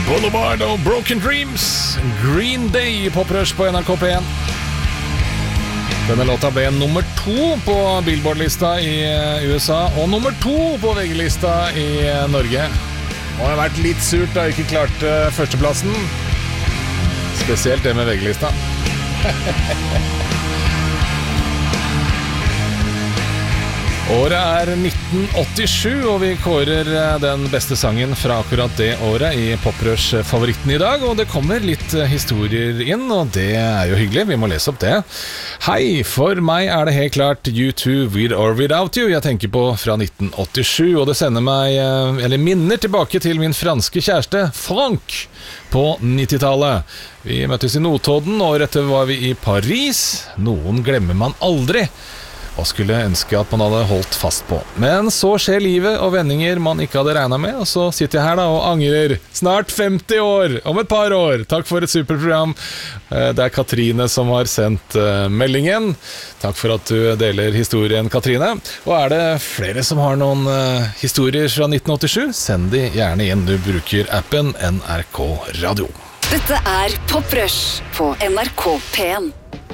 Boulevard og Broken Dreams, Green Day på Poprush på NRK P1. Denne låta ble nummer 2 på Billboard-lista i USA og nummer 2 på VG-lista i Norge. Og det har vært litt surt da jeg ikke klarte førsteplassen. Spesielt det med VG-lista. Året er 1987, og vi kårer den beste sangen fra akkurat det året i Poprush-favoritten i dag. Og det kommer litt historier inn, og det er jo hyggelig. Vi må lese opp det. Hei, for meg er det helt klart U2 With or Without You jeg tenker på fra 1987, og det sender meg, eller minner tilbake til min franske kjæreste, Frank, på 90-tallet. Vi møttes i Notodden, året etter var vi i Paris. Noen glemmer man aldri, og skulle ønske at man hadde holdt fast på. Men så skjer livet og vendinger man ikke hadde regnet med, og så sitter jeg her da og angrer. Snart 50 år, om et par år. Takk for et superprogram. Det er Katrine som har sendt meldingen. Takk for at du deler historien, Katrine. Og er det flere som har noen historier fra 1987, send de gjerne inn. Du bruker appen NRK Radio. Dette er Poprush på NRK P1.